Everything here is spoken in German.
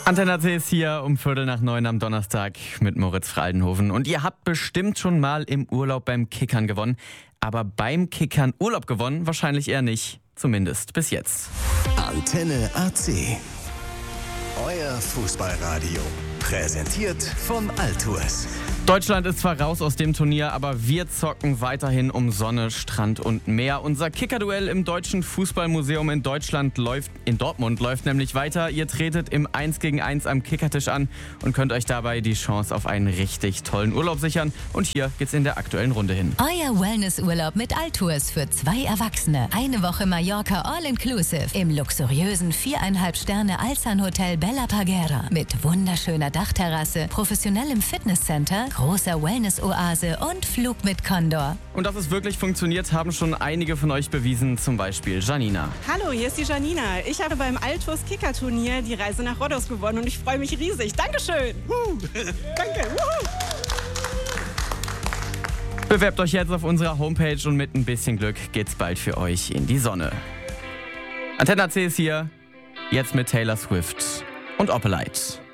Antenne AC ist hier um 8:45 am Donnerstag mit Moritz Fraldenhofen. Und ihr habt bestimmt schon mal im Urlaub beim Kickern gewonnen. Aber beim Kickern Urlaub gewonnen wahrscheinlich eher nicht. Zumindest bis jetzt. Antenne AC. Euer Fußballradio. Präsentiert von Altours. Deutschland ist zwar raus aus dem Turnier, aber wir zocken weiterhin um Sonne, Strand und Meer. Unser Kickerduell im Deutschen Fußballmuseum in Dortmund läuft nämlich weiter. Ihr tretet im 1-gegen-1 am Kickertisch an und könnt euch dabei die Chance auf einen richtig tollen Urlaub sichern. Und hier geht's in der aktuellen Runde hin. Euer Wellnessurlaub mit Altours für 2 Erwachsene. Eine Woche Mallorca All-Inclusive im luxuriösen 4,5 Sterne Alsan Hotel Bella Parguera mit wunderschöner Dachterrasse, professionellem Fitnesscenter, großer Wellness-Oase und Flug mit Condor. Und dass es wirklich funktioniert, haben schon einige von euch bewiesen, zum Beispiel Janina. Hallo, hier ist die Janina. Ich habe beim Altours Kicker-Turnier die Reise nach Rhodos gewonnen und ich freue mich riesig. Dankeschön. Danke. Bewerbt euch jetzt auf unserer Homepage und mit ein bisschen Glück geht's bald für euch in die Sonne. Antenne AC ist hier, jetzt mit Taylor Swift und Opelite.